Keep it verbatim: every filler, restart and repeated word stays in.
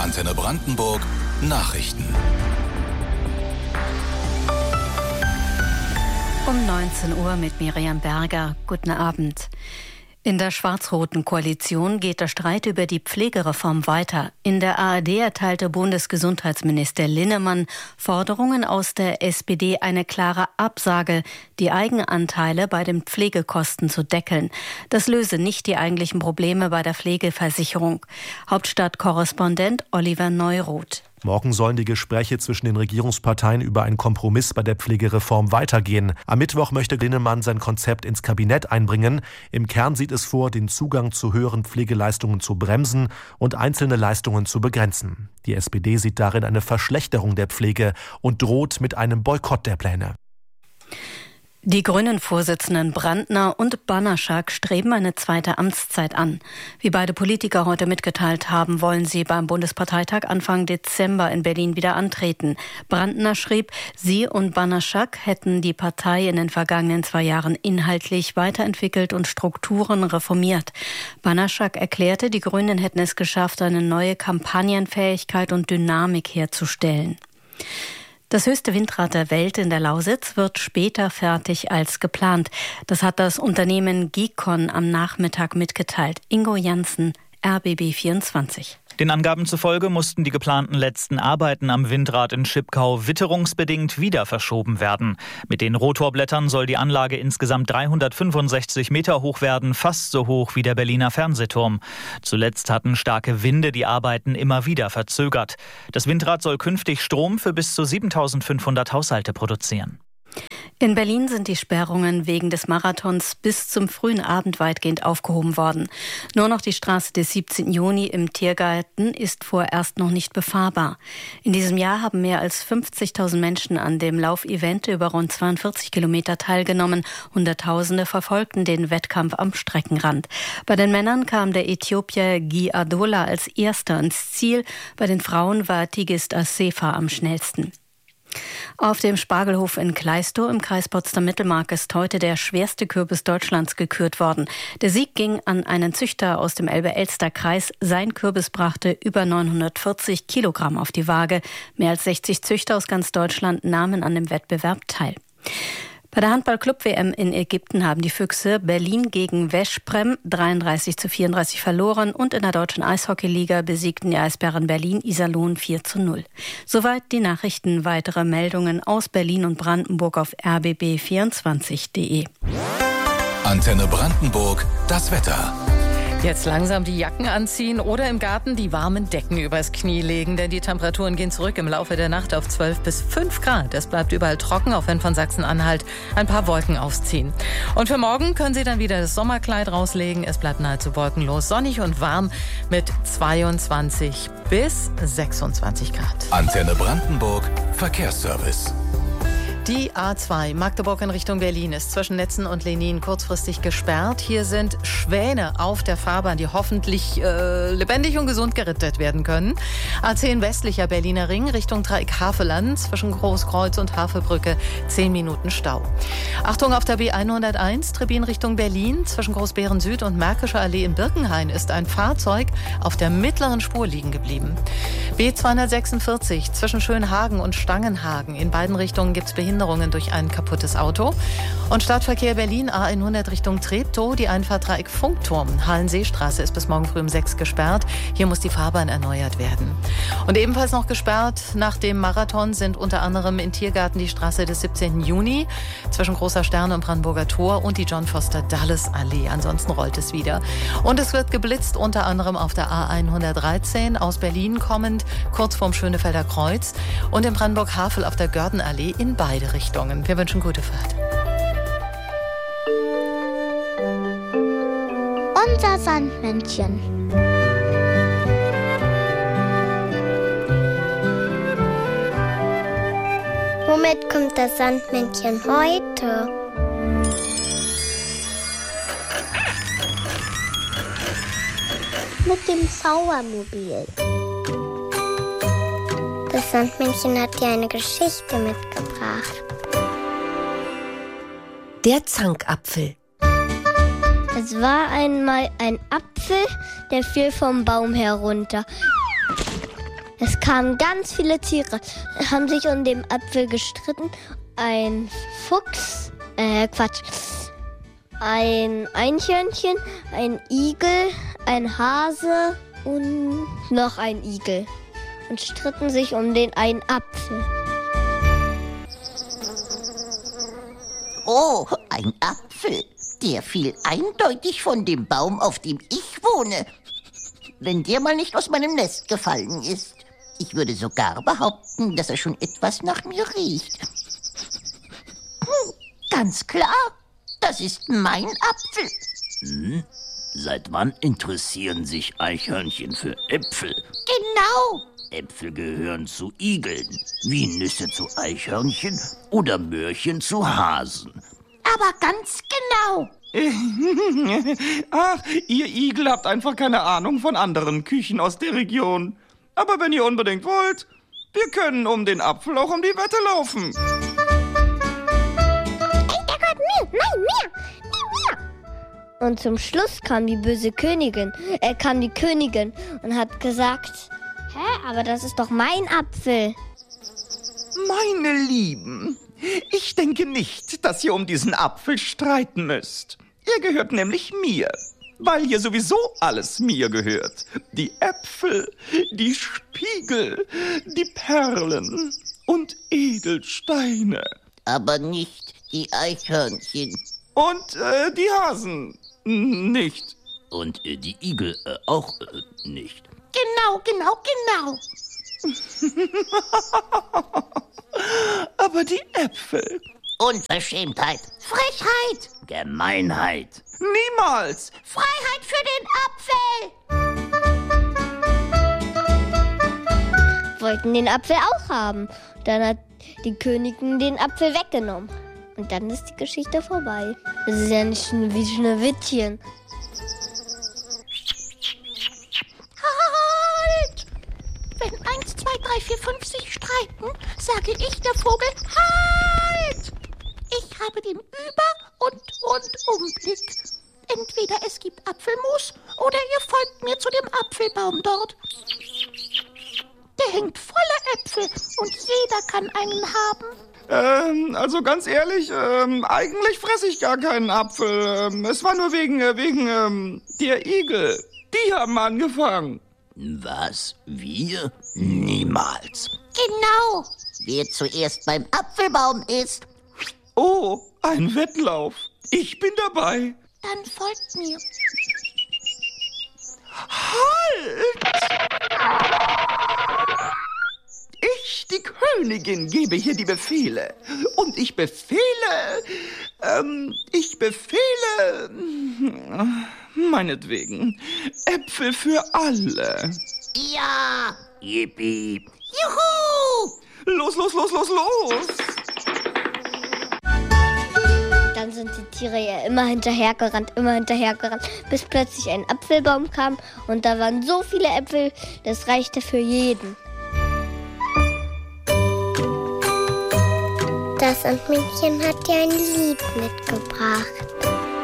Antenne Brandenburg Nachrichten. Um neunzehn Uhr mit Miriam Berger. Guten Abend. In der schwarz-roten Koalition geht der Streit über die Pflegereform weiter. In der A R D erteilte Bundesgesundheitsminister Linnemann Forderungen aus der S P D eine klare Absage, die Eigenanteile bei den Pflegekosten zu deckeln. Das löse nicht die eigentlichen Probleme bei der Pflegeversicherung. Hauptstadtkorrespondent Oliver Neuroth. Morgen sollen die Gespräche zwischen den Regierungsparteien über einen Kompromiss bei der Pflegereform weitergehen. Am Mittwoch möchte Linnemann sein Konzept ins Kabinett einbringen. Im Kern sieht es vor, den Zugang zu höheren Pflegeleistungen zu bremsen und einzelne Leistungen zu begrenzen. Die S P D sieht darin eine Verschlechterung der Pflege und droht mit einem Boykott der Pläne. Die Grünen-Vorsitzenden Brandner und Banaschak streben eine zweite Amtszeit an. Wie beide Politiker heute mitgeteilt haben, wollen sie beim Bundesparteitag Anfang Dezember in Berlin wieder antreten. Brandner schrieb, sie und Banaschak hätten die Partei in den vergangenen zwei Jahren inhaltlich weiterentwickelt und Strukturen reformiert. Banaschak erklärte, die Grünen hätten es geschafft, eine neue Kampagnenfähigkeit und Dynamik herzustellen. Das höchste Windrad der Welt in der Lausitz wird später fertig als geplant. Das hat das Unternehmen Gicon am Nachmittag mitgeteilt. Ingo Janssen, R B B vierundzwanzig. Den Angaben zufolge mussten die geplanten letzten Arbeiten am Windrad in Schipkau witterungsbedingt wieder verschoben werden. Mit den Rotorblättern soll die Anlage insgesamt dreihundertfünfundsechzig Meter hoch werden, fast so hoch wie der Berliner Fernsehturm. Zuletzt hatten starke Winde die Arbeiten immer wieder verzögert. Das Windrad soll künftig Strom für bis zu siebentausendfünfhundert Haushalte produzieren. In Berlin sind die Sperrungen wegen des Marathons bis zum frühen Abend weitgehend aufgehoben worden. Nur noch die Straße des siebzehnten Juni im Tiergarten ist vorerst noch nicht befahrbar. In diesem Jahr haben mehr als fünfzigtausend Menschen an dem Laufevent über rund zweiundvierzig Kilometer teilgenommen. Hunderttausende verfolgten den Wettkampf am Streckenrand. Bei den Männern kam der Äthiopier Guy Adola als Erster ans Ziel. Bei den Frauen war Tigist Assefa am schnellsten. Auf dem Spargelhof in Kleistow im Kreis Potsdam-Mittelmark ist heute der schwerste Kürbis Deutschlands gekürt worden. Der Sieg ging an einen Züchter aus dem Elbe-Elster-Kreis. Sein Kürbis brachte über neunhundertvierzig Kilogramm auf die Waage. Mehr als sechzig Züchter aus ganz Deutschland nahmen an dem Wettbewerb teil. Bei der Handball-Club-W M in Ägypten haben die Füchse Berlin gegen Veszprem dreiunddreißig zu vierunddreißig verloren und in der deutschen Eishockeyliga besiegten die Eisbären Berlin Iserlohn vier zu null. Soweit die Nachrichten. Weitere Meldungen aus Berlin und Brandenburg auf r b b vierundzwanzig punkt d e. Antenne Brandenburg, das Wetter. Jetzt langsam die Jacken anziehen oder im Garten die warmen Decken übers Knie legen, denn die Temperaturen gehen zurück im Laufe der Nacht auf zwölf bis fünf Grad. Es bleibt überall trocken, auch wenn von Sachsen-Anhalt ein paar Wolken aufziehen. Und für morgen können Sie dann wieder das Sommerkleid rauslegen. Es bleibt nahezu wolkenlos, sonnig und warm mit zweiundzwanzig bis sechsundzwanzig Grad. Antenne Brandenburg, Verkehrsservice. Die A zwei Magdeburg in Richtung Berlin ist zwischen Netzen und Lenin kurzfristig gesperrt. Hier sind Schwäne auf der Fahrbahn, die hoffentlich äh, lebendig und gesund gerettet werden können. A zehn westlicher Berliner Ring Richtung Dreieck Havelland zwischen Großkreuz und Havelbrücke zehn Minuten Stau. Achtung auf der B hunderteins Trebin Richtung Berlin zwischen Großbeeren Süd und Märkischer Allee in Birkenhain ist ein Fahrzeug auf der mittleren Spur liegen geblieben. B zweihundertsechsundvierzig zwischen Schönhagen und Stangenhagen. In beiden Richtungen gibt es Behinderungen durch ein kaputtes Auto. Und Stadtverkehr Berlin A hundert Richtung Treptow, die Einfahrt Dreieck Funkturm. Hallenseestraße ist bis morgen früh um sechs gesperrt. Hier muss die Fahrbahn erneuert werden. Und ebenfalls noch gesperrt nach dem Marathon sind unter anderem in Tiergarten die Straße des siebzehnten Juni zwischen Großer Sterne und Brandenburger Tor und die John Foster Dulles Allee. Ansonsten rollt es wieder. Und es wird geblitzt unter anderem auf der A hundertdreizehn aus Berlin kommend, kurz vorm Schönefelder Kreuz und in Brandenburg-Havel auf der Gördenallee in beide Richtungen. Wir wünschen gute Fahrt. Unser Sandmännchen. Womit kommt das Sandmännchen heute? Mit dem Sauermobil. Das Sandmännchen hat dir eine Geschichte mitgebracht. Der Zankapfel. Es war einmal ein Apfel, der fiel vom Baum herunter. Es kamen ganz viele Tiere, haben sich um den Apfel gestritten. Ein Fuchs, äh, Quatsch, ein Eichhörnchen, ein Igel, ein Hase und noch ein Igel. Und stritten sich um den einen Apfel. Oh, ein Apfel. Der fiel eindeutig von dem Baum, auf dem ich wohne. Wenn der mal nicht aus meinem Nest gefallen ist. Ich würde sogar behaupten, dass er schon etwas nach mir riecht. Hm, ganz klar, das ist mein Apfel. Hm? Seit wann interessieren sich Eichhörnchen für Äpfel? Genau. Äpfel gehören zu Igeln, wie Nüsse zu Eichhörnchen oder Möhrchen zu Hasen. Aber ganz genau. Ach, ihr Igel habt einfach keine Ahnung von anderen Küchen aus der Region. Aber wenn ihr unbedingt wollt, wir können um den Apfel auch um die Wette laufen. Er gehört mir, nein, mir, mir, mir. Und zum Schluss kam die böse Königin, äh, kam die Königin und hat gesagt, hä, aber das ist doch mein Apfel. Meine Lieben, ich denke nicht, dass ihr um diesen Apfel streiten müsst. Er gehört nämlich mir, weil hier sowieso alles mir gehört. Die Äpfel, die Spiegel, die Perlen und Edelsteine. Aber nicht die Eichhörnchen. Und äh, die Hasen nicht. Und äh, die Igel äh, auch äh, nicht. Genau, genau, genau. Aber die Äpfel. Unverschämtheit. Frechheit. Gemeinheit. Niemals. Freiheit für den Apfel. Wollten den Apfel auch haben. Dann hat die Königin den Apfel weggenommen. Und dann ist die Geschichte vorbei. Das ist ja nicht wie Schneewittchen. Halt! Wenn eins, zwei, drei, vier, fünf sich streiten, sage ich der Vogel, halt! Ich habe den Über- und Rundumblick. Entweder es gibt Apfelmus oder ihr folgt mir zu dem Apfelbaum dort. Der hängt voller Äpfel und jeder kann einen haben. Ähm, also ganz ehrlich, ähm, eigentlich fresse ich gar keinen Apfel. Ähm, es war nur wegen, äh, wegen, ähm, der Igel. Die haben angefangen. Was? Wir? Niemals. Genau. Wer zuerst beim Apfelbaum ist. Oh, ein Wettlauf. Ich bin dabei. Dann folgt mir. Halt! Ich, die Königin, gebe hier die Befehle. Und ich befehle, ähm, ich befehle, meinetwegen, Äpfel für alle. Ja. Yippie. Juhu. Los, los, los, los, los. Dann sind die Tiere ja immer hinterhergerannt, immer hinterhergerannt, bis plötzlich ein Apfelbaum kam und da waren so viele Äpfel, das reichte für jeden. Das Sandmännchen hat dir ein Lied mitgebracht.